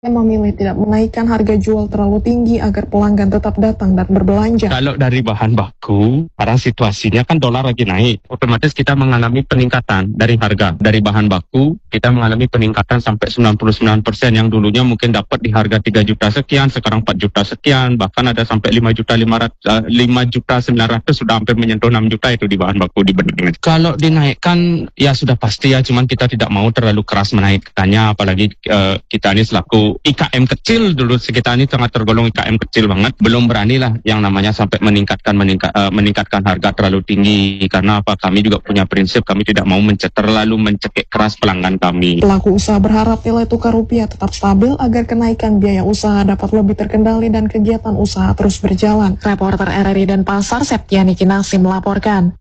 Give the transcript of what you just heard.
yang memilih tidak menaikkan harga jual terlalu tinggi agar pelanggan tetap datang dan berbelanja. Kalau dari bahan baku, sekarang situasinya kan dolar lagi naik. Otomatis kita mengalami peningkatan dari harga. Dari bahan baku, kita mengalami peningkatan sampai 99% yang dulunya mungkin dapat di harga 3 juta sekian, sekarang 4 juta sekian, bahkan ada sampai 5 juta 900 sudah hampir menyentuh 6 juta itu di bahan baku dibandingkan. Kalau dinaikkan ya sudah pasti ya, cuman kita tidak mau terlalu keras menaikkannya, apalagi kita ini selaku IKM kecil dulu, kita ini sangat tergolong IKM kecil banget, belum beranilah yang namanya sampai meningkatkan harga terlalu tinggi, karena apa, kami juga punya prinsip, kami tidak mau terlalu mencekik keras pelanggan kami. Pelaku usaha berharap nilai tukar rupiah tetap stabil agar kenaikan biaya usaha dapat lebih terkendali dan kegiatan usaha terus berjalan. Reporter RRI Denpasar, Septiani Kinasi melaporkan.